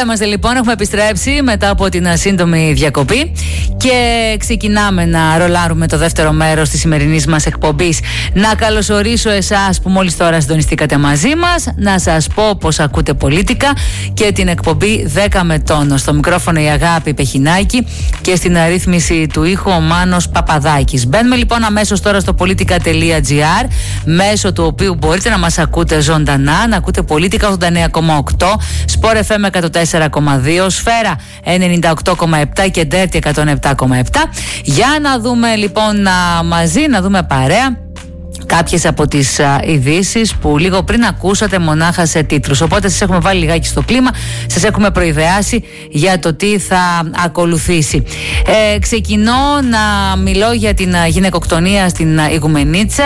είμαστε λοιπόν, έχουμε επιστρέψει μετά από την σύντομη διακοπή και ξεκινάμε να ρολάρουμε το δεύτερο μέρος της σημερινής μας εκπομπής. Να καλωσορίσω εσάς που μόλις τώρα συντονιστήκατε μαζί μας, να σας πω πως ακούτε Πολίτικα και την εκπομπή 10 με τόνο. Στο μικρόφωνο η Αγάπη Πεχινάκη και στην αρρύθμιση του ήχου ο Μάνος Παπαδάκης. Μπαίνουμε λοιπόν αμέσως τώρα στο politica.gr, μέσω του οποίου μπορείτε να μας ακούτε ζωντανά, να ακούτε Πολίτικα 89,8, Sport FM 104,2, Σφαίρα 98,7 και Ντέρτη 107,7. Για να δούμε λοιπόν μαζί, να δούμε παρέα κάποιες από τις ειδήσεις που λίγο πριν ακούσατε μονάχα σε τίτλους. Οπότε σας έχουμε βάλει λιγάκι στο κλίμα, σας έχουμε προειδεάσει για το τι θα ακολουθήσει. Ξεκινώ να μιλώ για την γυναικοκτονία στην Ιγουμενίτσα,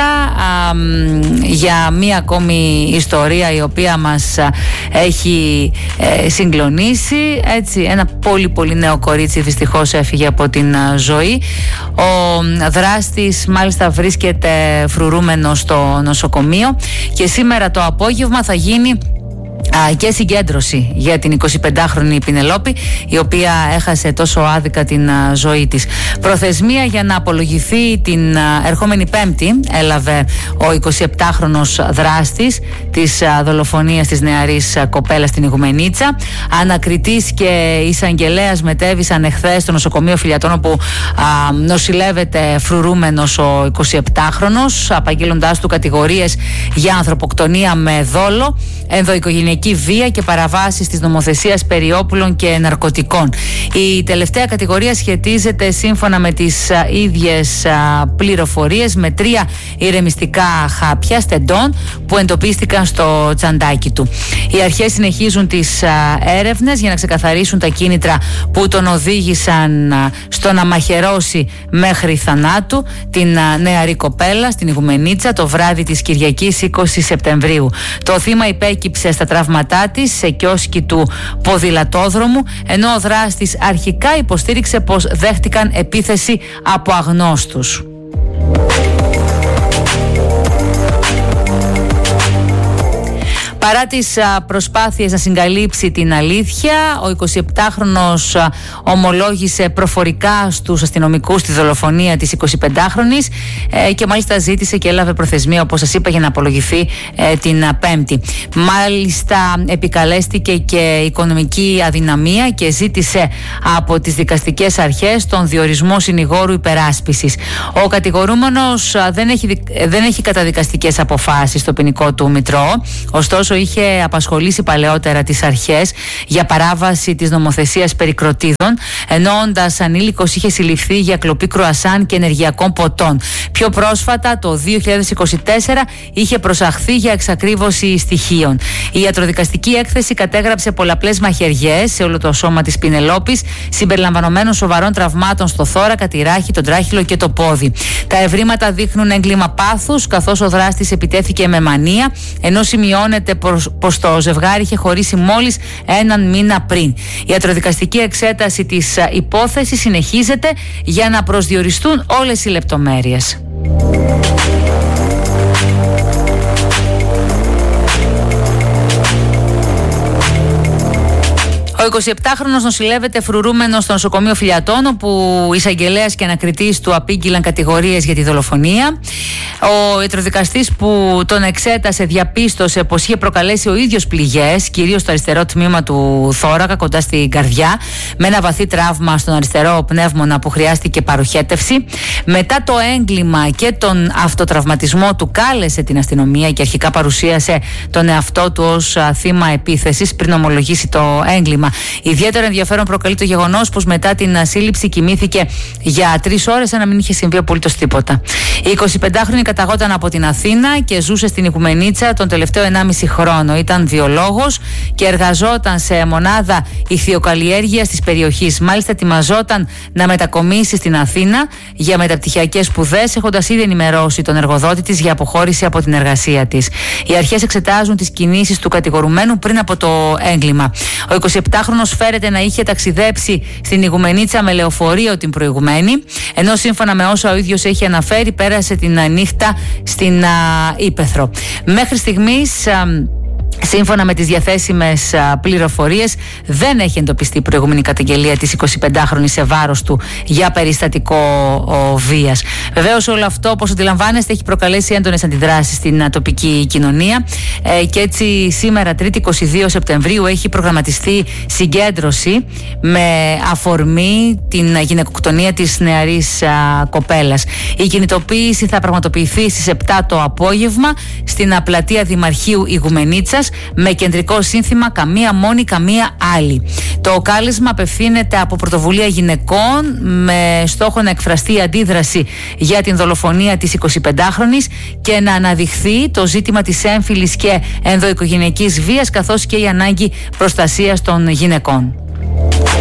για μία ακόμη ιστορία η οποία μας έχει συγκλονίσει. Έτσι, ένα πολύ νέο κορίτσι δυστυχώς έφυγε από την ζωή. Ο δράστης μάλιστα βρίσκεται φρουρούμενο στο νοσοκομείο και σήμερα το απόγευμα θα γίνει και συγκέντρωση για την 25χρονη Πινελόπη, η οποία έχασε τόσο άδικα την ζωή της. Προθεσμία για να απολογηθεί την ερχόμενη Πέμπτη έλαβε ο 27χρονος δράστης της δολοφονίας της νεαρής κοπέλας στην Ιγουμενίτσα. Ανακριτής και εισαγγελέας μετέβησαν εχθές στο νοσοκομείο Φιλιατών, όπου νοσηλεύεται φρουρούμενος ο 27χρονος, απαγγέλλοντάς του κατηγορίες για ανθρωποκτονία με δόλο, ενδοοικογενειακή βία και παραβάσεις της νομοθεσίας περί όπλων και ναρκωτικών. Η τελευταία κατηγορία σχετίζεται, σύμφωνα με τις ίδιες πληροφορίες, με 3 ηρεμιστικά χάπια στεντών που εντοπίστηκαν στο τσαντάκι του. Οι αρχές συνεχίζουν τις έρευνες για να ξεκαθαρίσουν τα κίνητρα που τον οδήγησαν στο να μαχαιρώσει μέχρι θανάτου την νεαρή κοπέλα στην Ιγουμενίτσα το βράδυ της Κυριακής 20 Σεπτεμβρίου. Το θύμα υπέκυψε στα τραύματά της σε κιόσκι του ποδηλατόδρομου, ενώ ο δράστης αρχικά υποστήριξε πως δέχτηκαν επίθεση από αγνώστους. Παρά τις προσπάθειες να συγκαλύψει την αλήθεια, ο 27χρονος ομολόγησε προφορικά στους αστυνομικούς τη δολοφονία της 25χρονης και μάλιστα ζήτησε και έλαβε προθεσμία, όπως σας είπα, για να απολογηθεί την Πέμπτη. Μάλιστα επικαλέστηκε και οικονομική αδυναμία και ζήτησε από τις δικαστικές αρχές τον διορισμό συνηγόρου υπεράσπισης. Ο κατηγορούμενος δεν έχει καταδικαστικές αποφάσεις στο ποινικό του μητρό, ωστόσο είχε απασχολήσει παλαιότερα τις αρχές για παράβαση της νομοθεσίας περί κροτίδων, ενώ όντας ανήλικος είχε συλληφθεί για κλοπή κρουασάν και ενεργειακών ποτών. Πιο πρόσφατα, το 2024, είχε προσαχθεί για εξακρίβωση στοιχείων. Η ιατροδικαστική έκθεση κατέγραψε πολλαπλές μαχαιριές σε όλο το σώμα της Πινελόπης, συμπεριλαμβανομένων σοβαρών τραυμάτων στο θώρακα, τη ράχη, τον τράχυλο και το πόδι. Τα ευρήματα δείχνουν έγκλημα πάθους, καθώς ο δράστης επιτέθηκε με μανία, ενώ σημειώνεται πως το ζευγάρι είχε χωρίσει μόλις 1 μήνα πριν. Η ιατροδικαστική εξέταση της υπόθεσης συνεχίζεται για να προσδιοριστούν όλες οι λεπτομέρειες. Ο 27χρονος νοσηλεύεται φρουρούμενος στο νοσοκομείο Φιλιατών, όπου εισαγγελέας και ανακριτής του απήγγειλαν κατηγορίες για τη δολοφονία. Ο ιατροδικαστής που τον εξέτασε διαπίστωσε πως είχε προκαλέσει ο ίδιος πληγές, κυρίως στο αριστερό τμήμα του θώρακα, κοντά στην καρδιά, με ένα βαθύ τραύμα στον αριστερό πνεύμονα που χρειάστηκε παροχέτευση. Μετά το έγκλημα και τον αυτοτραυματισμό του, κάλεσε την αστυνομία και αρχικά παρουσίασε τον εαυτό του ως θύμα επίθεσης πριν ομολογήσει το έγκλημα. Ιδιαίτερο ενδιαφέρον προκαλεί το γεγονός πως μετά την σύλληψη κοιμήθηκε για 3 ώρες, σαν να μην είχε συμβεί απολύτως τίποτα. Η 25χρονη καταγόταν από την Αθήνα και ζούσε στην Ιγουμενίτσα τον τελευταίο 1,5 χρόνο. Ήταν βιολόγος και εργαζόταν σε μονάδα ηχθειοκαλλιέργειας της περιοχής. Μάλιστα, ετοιμαζόταν να μετακομίσει στην Αθήνα για μεταπτυχιακές σπουδές, έχοντας ήδη ενημερώσει τον εργοδότη της για αποχώρηση από την εργασία της. Οι αρχές εξετάζουν τις κινήσεις του κατηγορουμένου πριν από το έγκλημα. Ο 27χρονος φέρεται να είχε ταξιδέψει στην Ιγουμενίτσα με λεωφορείο την προηγουμένη, ενώ σύμφωνα με όσα ο ίδιος έχει αναφέρει, πέρασε την νύχτα στην Ύπαιθρο. Μέχρι στιγμής Σύμφωνα με τις διαθέσιμες πληροφορίες, δεν έχει εντοπιστεί προηγούμενη καταγγελία της 25χρονης σε βάρος του για περιστατικό βίας. Βεβαίως όλο αυτό, όπως αντιλαμβάνεστε, έχει προκαλέσει έντονες αντιδράσεις στην τοπική κοινωνία και έτσι σήμερα, 3η 22 Σεπτεμβρίου, έχει προγραμματιστεί συγκέντρωση με αφορμή την γυναικοκτονία της νεαρής κοπέλας. Η κινητοποίηση θα πραγματοποιηθεί στις 7 το απόγευμα στην πλατεία Δημαρχείου Ηγουμενίτσας, με κεντρικό σύνθημα «Καμία μόνη, καμία άλλη». Το κάλεσμα απευθύνεται από πρωτοβουλία γυναικών με στόχο να εκφραστεί η αντίδραση για την δολοφονία της 25χρονης και να αναδειχθεί το ζήτημα της έμφυλης και ενδοοικογενειακής βίας, καθώς και η ανάγκη προστασίας των γυναικών.